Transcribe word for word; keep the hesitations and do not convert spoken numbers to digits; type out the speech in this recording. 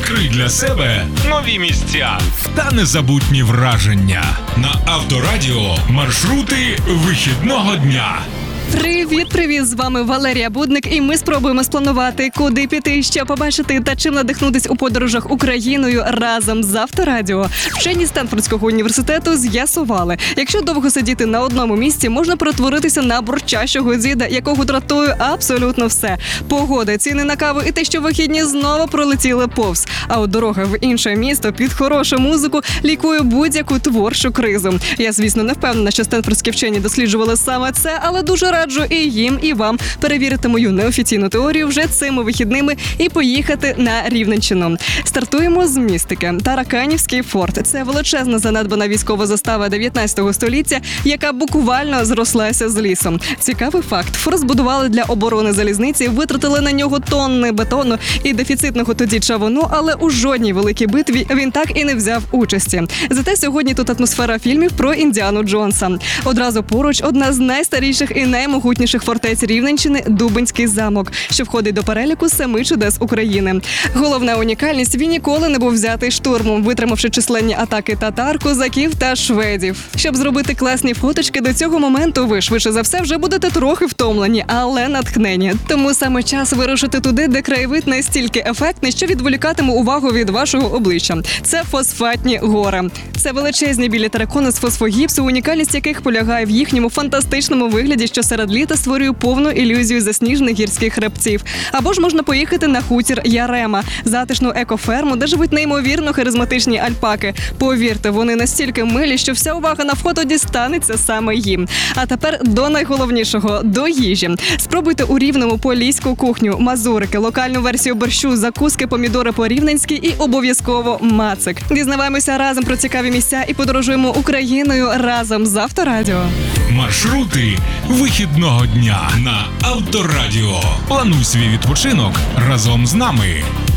Відкрий для себе нові місця та незабутні враження. На Авторадіо маршрути вихідного дня. Привіт-привіт! З вами Валерія Будник, і ми спробуємо спланувати, куди піти, що побачити та чим надихнутись у подорожах Україною разом з Авторадіо. Вчені Стенфордського університету з'ясували, якщо довго сидіти на одному місці, можна перетворитися на бурчащого діда, якого дратує абсолютно все. Погода, ціни на каву і те, що вихідні знову пролетіли повз. А от дорога в інше місто під хорошу музику лікує будь-яку творчу кризу. Я, звісно, не впевнена, що стенфордські вчені досліджували саме це, але дуже раджу і їм, і вам перевірити мою неофіційну теорію вже цими вихідними і поїхати на Рівненщину. Стартуємо з містики. Тараканівський форт – це величезна занедбана військова застава дев'ятнадцятого століття, яка буквально зрослася з лісом. Цікавий факт. Форт збудували для оборони залізниці, витратили на нього тонни бетону і дефіцитного тоді чавуну, але у жодній великій битві він так і не взяв участі. Зате сьогодні тут атмосфера фільмів про Індіану Джонса. Одразу поруч одна з найстаріших і наймогутніших фортець Рівненщини – Дубенський замок, що входить до переліку семи чудес України. Головна унікальність – він ніколи не був взятий штурмом, витримавши численні атаки татар, козаків та шведів. Щоб зробити класні фоточки до цього моменту, ви швидше за все вже будете трохи втомлені, але натхнені. Тому саме час вирушити туди, де краєвид настільки ефектний, що відволікатиме увагу від вашого обличчя. Це Фосфатні гори. Це величезні білі теракони з фосфогіпсу, унікальність яких полягає в їхньому фантастичному вигляді, що серед літа створює повну ілюзію засніжених гірських хребців. Або ж можна поїхати на хутір Ярема, затишну екоферму, де живуть неймовірно харизматичні альпаки. Повірте, вони настільки милі, що вся увага на фото дістанеться саме їм. А тепер до найголовнішого – до їжі. Спробуйте у Рівному поліську кухню, мазурики, локальну версію борщу, закуски, помідори по-рівненськи і обов'язково мацик. Дізнаваємося разом про цікаві місця і подорожуємо Україною разом з Авторадіо. Маршрути вихідного дня на Авторадіо. Плануй свій відпочинок разом з нами.